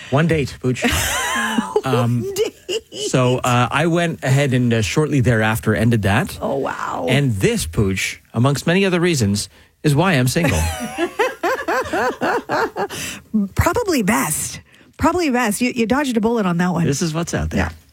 One date, Pooch. So I went ahead and shortly thereafter ended that. Oh, wow. And this, Pooch, amongst many other reasons, is why I'm single. Probably best. You dodged a bullet on that one. This is what's out there. Yeah.